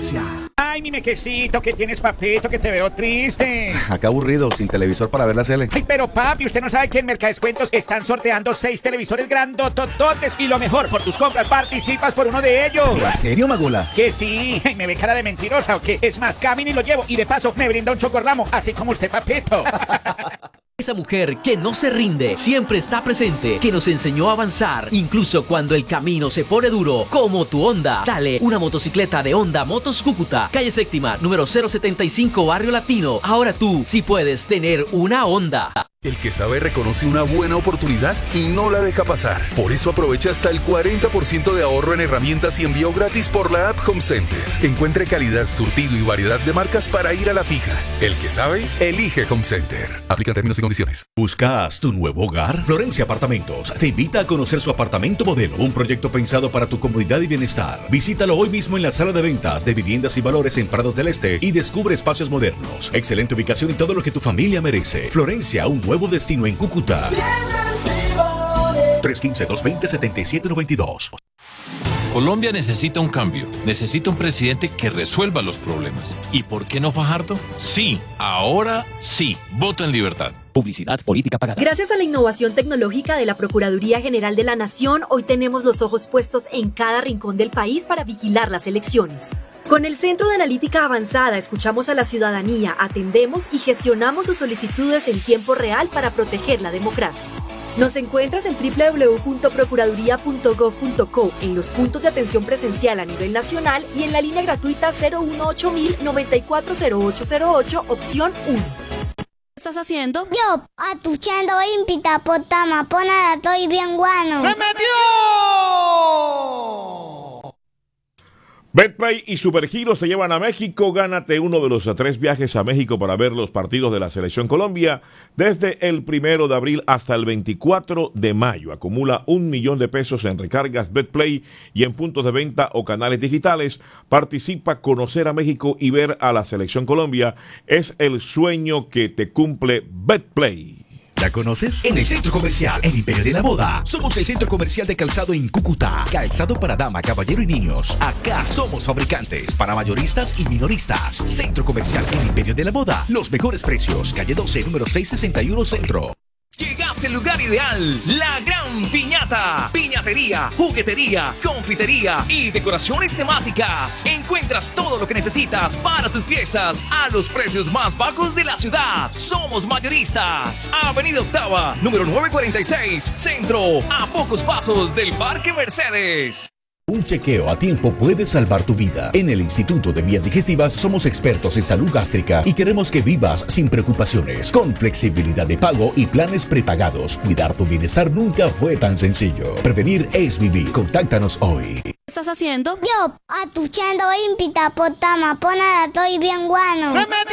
comercial. Ay, mi mequecito, ¿qué tienes, papito? Que te veo triste. Acá aburrido, sin televisor para ver la tele. Ay, pero papi, ¿usted no sabe que en Mercadescuentos están sorteando 6 televisores grandotototes? Y lo mejor, por tus compras participas por uno de ellos. ¿En serio, Magula? Que sí. Ay, ¿me ve cara de mentirosa o qué? Es más, camino y lo llevo. Y de paso, me brinda un chocorramo, así como usted, papito. Esa mujer que no se rinde, siempre está presente, que nos enseñó a avanzar, incluso cuando el camino se pone duro, como tu Honda. Dale una motocicleta de Honda Motos Cúcuta, calle Séptima, número 075, Barrio Latino. Ahora tú sí puedes tener una Honda. El que sabe reconoce una buena oportunidad y no la deja pasar. Por eso aprovecha hasta el 40% de ahorro en herramientas y envío gratis por la app Home Center. Encuentre calidad, surtido y variedad de marcas para ir a la fija. El que sabe, elige Home Center. Aplica términos y condiciones. ¿Buscas tu nuevo hogar? Florencia Apartamentos te invita a conocer su apartamento modelo, un proyecto pensado para tu comodidad y bienestar. Visítalo hoy mismo en la sala de ventas de viviendas y valores en Prados del Este y descubre espacios modernos, excelente ubicación y todo lo que tu familia merece. Florencia, un nuevo destino en Cúcuta. 315-220-7792. Colombia necesita un cambio, necesita un presidente que resuelva los problemas. ¿Y por qué no Fajardo? Sí, ahora sí, voto en libertad. Publicidad política pagada. Gracias a la innovación tecnológica de la Procuraduría General de la Nación, hoy tenemos los ojos puestos en cada rincón del país para vigilar las elecciones. Con el Centro de Analítica Avanzada escuchamos a la ciudadanía, atendemos y gestionamos sus solicitudes en tiempo real para proteger la democracia. Nos encuentras en www.procuraduría.gov.co, en los puntos de atención presencial a nivel nacional y en la línea gratuita 018-094-0808, opción 1. ¿Qué estás haciendo? Yo, atuchando impita potama, ponada, estoy bien guano. ¡Se metió! Betplay y Supergiro se llevan a México. Gánate uno de los 3 viajes a México para ver los partidos de la Selección Colombia desde el 1 de abril hasta el 24 de mayo. Acumula $1,000,000 en recargas Betplay y en puntos de venta o canales digitales. Participa, conocer a México y ver a la Selección Colombia. Es el sueño que te cumple Betplay. ¿La conoces? En el Centro Comercial El Imperio de la Moda. Somos el centro comercial de calzado en Cúcuta. Calzado para dama, caballero y niños. Acá somos fabricantes para mayoristas y minoristas. Centro Comercial El Imperio de la Moda. Los mejores precios. Calle 12, número 661 Centro. Llegaste al lugar ideal, la Gran Piñata. Piñatería, juguetería, confitería y decoraciones temáticas. Encuentras todo lo que necesitas para tus fiestas a los precios más bajos de la ciudad. Somos mayoristas. Avenida Octava, número 946, Centro, a pocos pasos del Parque Mercedes. Un chequeo a tiempo puede salvar tu vida. En el Instituto de Vías Digestivas somos expertos en salud gástrica y queremos que vivas sin preocupaciones, con flexibilidad de pago y planes prepagados. Cuidar tu bienestar nunca fue tan sencillo. Prevenir es vivir. Contáctanos hoy. ¿Qué estás haciendo? Yo, atuchando impita potama, ponada, estoy bien guano. ¡Se metió!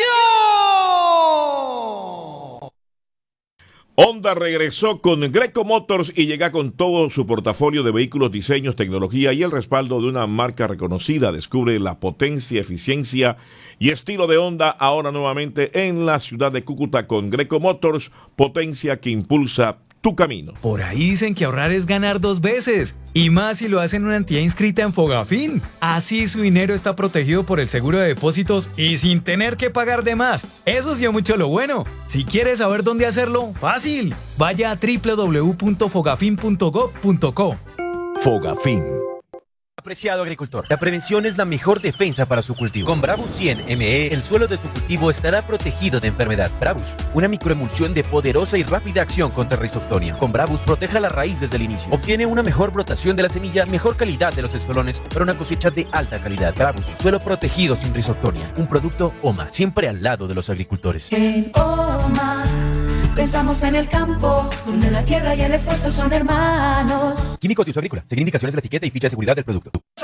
Honda regresó con Greco Motors y llega con todo su portafolio de vehículos, diseños, tecnología y el respaldo de una marca reconocida. Descubre la potencia, eficiencia y estilo de Honda ahora nuevamente en la ciudad de Cúcuta con Greco Motors, potencia que impulsa tu camino. Por ahí dicen que ahorrar es ganar 2 veces, y más si lo hacen en una entidad inscrita en Fogafín. Así su dinero está protegido por el seguro de depósitos y sin tener que pagar de más. Eso sí es mucho lo bueno. Si quieres saber dónde hacerlo, fácil. Vaya a www.fogafin.gov.co. Fogafín. Apreciado agricultor, la prevención es la mejor defensa para su cultivo. Con Bravus 100 ME, el suelo de su cultivo estará protegido de enfermedad. Bravus, una microemulsión de poderosa y rápida acción contra Rhizoctonia. Con Bravus, proteja la raíz desde el inicio. Obtiene una mejor brotación de la semilla, mejor calidad de los espolones para una cosecha de alta calidad. Bravus, suelo protegido sin Rhizoctonia. Un producto OMA, siempre al lado de los agricultores. En OMA pensamos en el campo, donde la tierra y el esfuerzo son hermanos. Químicos de uso agrícola. Seguir indicaciones de la etiqueta y ficha de seguridad del producto.